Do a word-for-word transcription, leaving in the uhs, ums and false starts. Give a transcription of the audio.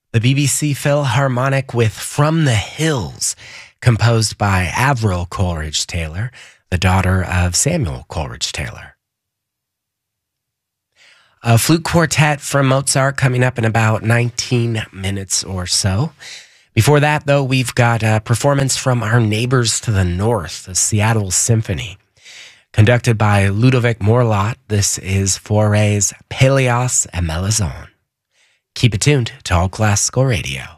The B B C Philharmonic with From the Hills, composed by Avril Coleridge-Taylor, the daughter of Samuel Coleridge-Taylor. A flute quartet from Mozart coming up in about nineteen minutes or so. Before that, though, we've got a performance from our neighbors to the north, the Seattle Symphony. Conducted by Ludovic Morlot, this is Fauré's Pelléas et Mélisande. Keep it tuned to All Classical Radio.